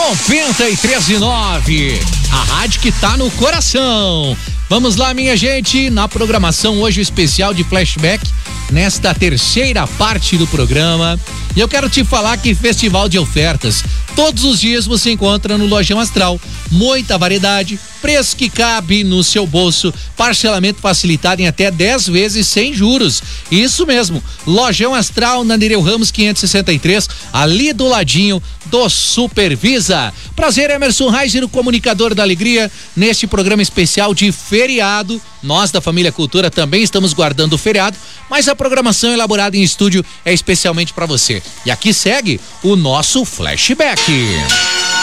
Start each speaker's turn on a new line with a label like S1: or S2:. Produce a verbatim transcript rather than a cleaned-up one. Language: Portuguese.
S1: noventa e três e nove, a rádio que tá no coração. Vamos lá, minha gente, na programação hoje o especial de flashback, nesta terceira parte do programa. E eu quero te falar que festival de ofertas, todos os dias você encontra no Lojão Astral. Muita variedade, preço que cabe no seu bolso, parcelamento facilitado em até dez vezes sem juros. Isso mesmo, Lojão Astral na Nereu Ramos quinhentos e sessenta e três, ali do ladinho do Supervisa. Prazer, Emerson Reiser, o comunicador da alegria, neste programa especial de feriado. Nós da Família Cultura também estamos guardando o feriado, mas a programação elaborada em estúdio é especialmente para você. E aqui segue o nosso flashback.